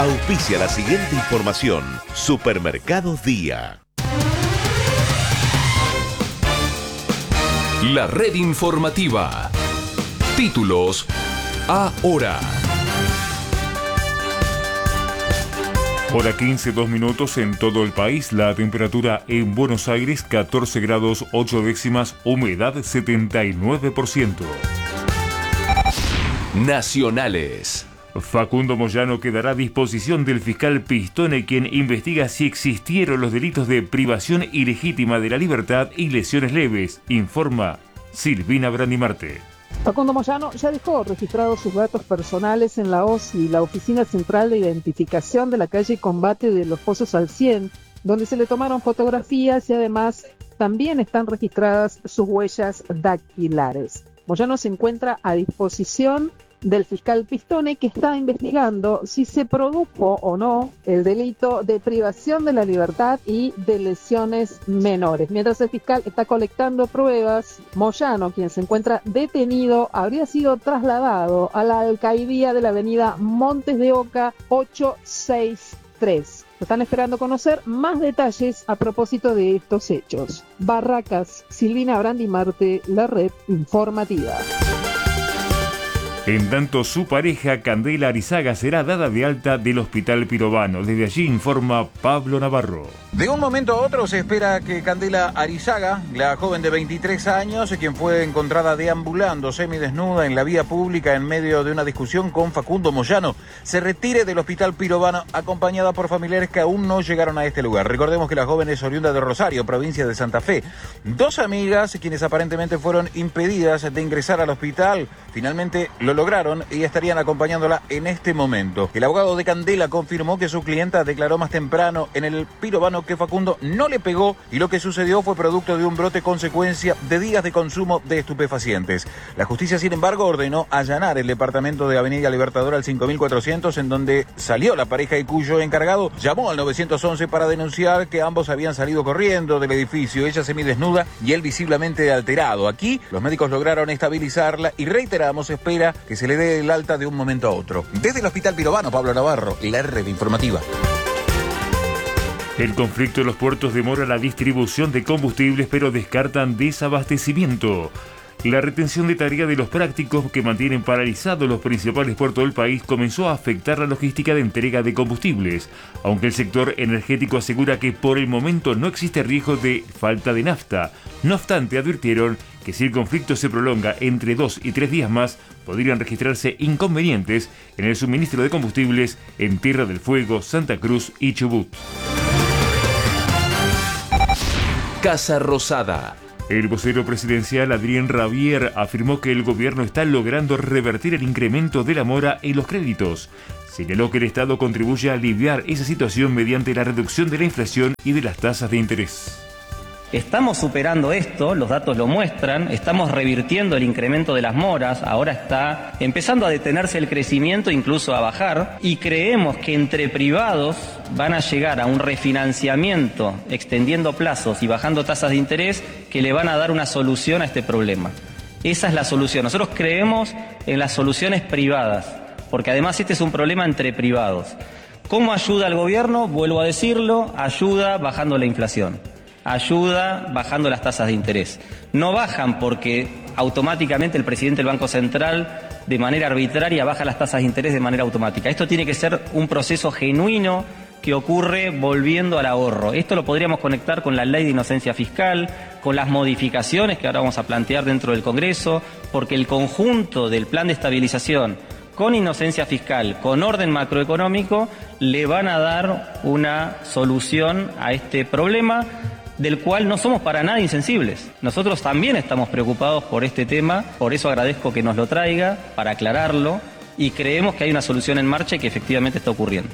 Auspicia la siguiente información. Supermercados Día. La red informativa. Títulos ahora. Hora 15, 2 minutos en todo el país. La temperatura en Buenos Aires, 14 grados 8 décimas, humedad 79%. Nacionales. Facundo Moyano quedará a disposición del fiscal Pistone, quien investiga si existieron los delitos de privación ilegítima de la libertad y lesiones leves, informa Silvina Brandimarte. Facundo Moyano ya dejó registrados sus datos personales en la OCI, la Oficina Central de Identificación de la calle Combate de los Pozos al 100, donde se le tomaron fotografías y además también están registradas sus huellas dactilares. Moyano se encuentra a disposición del fiscal Pistone, que está investigando si se produjo o no el delito de privación de la libertad y de lesiones menores. Mientras el fiscal está colectando pruebas, Moyano, quien se encuentra detenido, habría sido trasladado a la alcaidía de la avenida Montes de Oca 863. Están esperando conocer más detalles a propósito de estos hechos. Barracas, Silvina Brandimarte, la red informativa. En tanto, su pareja, Candela Arizaga, será dada de alta del Hospital Pirovano. Desde allí informa Pablo Navarro. De un momento a otro se espera que Candela Arizaga, la joven de 23 años, quien fue encontrada deambulando semidesnuda en la vía pública en medio de una discusión con Facundo Moyano, se retire del Hospital Pirovano acompañada por familiares que aún no llegaron a este lugar. Recordemos que la joven es oriunda de Rosario, provincia de Santa Fe. Dos amigas, quienes aparentemente fueron impedidas de ingresar al hospital, finalmente lo lograron y estarían acompañándola en este momento. El abogado de Candela confirmó que su clienta declaró más temprano en el Pirovano que Facundo no le pegó y lo que sucedió fue producto de un brote consecuencia de días de consumo de estupefacientes. La justicia, sin embargo, ordenó allanar el departamento de Avenida Libertador al 5400, en donde salió la pareja y cuyo encargado llamó al 911 para denunciar que ambos habían salido corriendo del edificio, ella semidesnuda y él visiblemente alterado. Aquí los médicos lograron estabilizarla y reiteramos, espera que se le dé el alta de un momento a otro. Desde el Hospital Pirovano, Pablo Navarro, la red informativa. El conflicto en los puertos demora la distribución de combustibles, pero descartan desabastecimiento. La retención de tarea de los prácticos que mantienen paralizados los principales puertos del país comenzó a afectar la logística de entrega de combustibles, aunque el sector energético asegura que por el momento no existe riesgo de falta de nafta. No obstante, advirtieron que si el conflicto se prolonga entre 2 y 3 días más, podrían registrarse inconvenientes en el suministro de combustibles en Tierra del Fuego, Santa Cruz y Chubut. Casa Rosada. El vocero presidencial Adrien Rabier afirmó que el gobierno está logrando revertir el incremento de la mora en los créditos. Señaló que el Estado contribuye a aliviar esa situación mediante la reducción de la inflación y de las tasas de interés. Estamos superando esto, los datos lo muestran, estamos revirtiendo el incremento de las moras, ahora está empezando a detenerse el crecimiento, incluso a bajar, y creemos que entre privados van a llegar a un refinanciamiento, extendiendo plazos y bajando tasas de interés, que le van a dar una solución a este problema. Esa es la solución. Nosotros creemos en las soluciones privadas, porque además este es un problema entre privados. ¿Cómo ayuda al gobierno? Vuelvo a decirlo, ayuda bajando la inflación. Ayuda bajando las tasas de interés. No bajan porque automáticamente el presidente del Banco Central de manera arbitraria baja las tasas de interés de manera automática. Esto tiene que ser un proceso genuino que ocurre volviendo al ahorro. Esto lo podríamos conectar con la ley de inocencia fiscal, con las modificaciones que ahora vamos a plantear dentro del Congreso, porque el conjunto del plan de estabilización con inocencia fiscal, con orden macroeconómico, le van a dar una solución a este problema, del cual no somos para nada insensibles. Nosotros también estamos preocupados por este tema, por eso agradezco que nos lo traiga, para aclararlo, y creemos que hay una solución en marcha y que efectivamente está ocurriendo.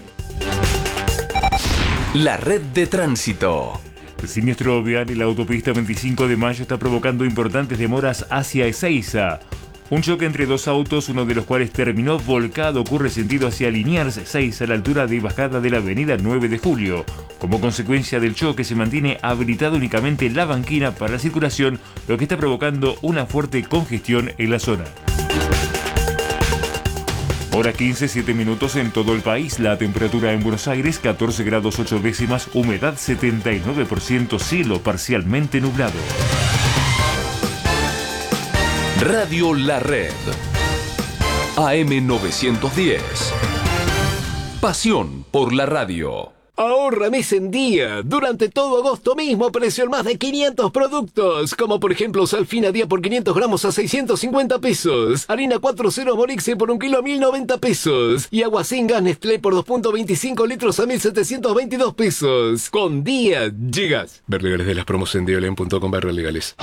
La red de tránsito. El siniestro vial en la autopista 25 de Mayo está provocando importantes demoras hacia Ezeiza. Un choque entre dos autos, uno de los cuales terminó volcado, ocurre sentido hacia Liniers 6 a la altura de bajada de la avenida 9 de Julio. Como consecuencia del choque se mantiene habilitada únicamente la banquina para la circulación, lo que está provocando una fuerte congestión en la zona. Hora 15, 7 minutos en todo el país. La temperatura en Buenos Aires, 14 grados 8 décimas, humedad 79%, cielo parcialmente nublado. Radio La Red. AM 910. Pasión por la radio. Ahorra mes en día. Durante todo agosto mismo precio en más de 500 productos. Como por ejemplo Salfina día por 500 gramos a 650 pesos. Harina 4.0 Morixe por 1 kilo a 1090 pesos. Y agua sin gas Nestlé por 2.25 litros a 1722 pesos. Con día llegas. Ver legales de las promos en diolen.com/legales.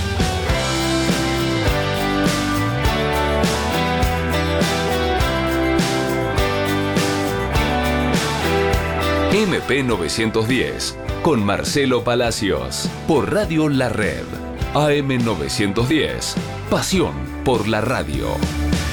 MP 910 con Marcelo Palacios por Radio La Red. AM 910. Pasión por la radio.